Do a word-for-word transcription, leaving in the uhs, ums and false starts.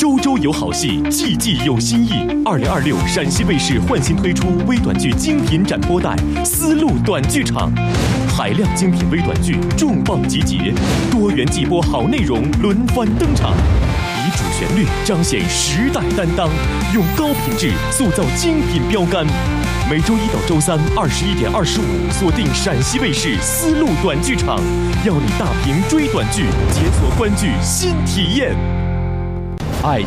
周周有好戏，季季有新意。二零二六陕西卫视焕新推出微短剧精品展播带《丝路短剧场》，海量精品微短剧重磅集结，多元季播好内容轮番登场，以主旋律彰显时代担当，用高品质塑造精品标杆。每周一到周三二十一点二十五，锁定陕西卫视丝路短剧场，要你大屏追短剧，解锁观剧新体验。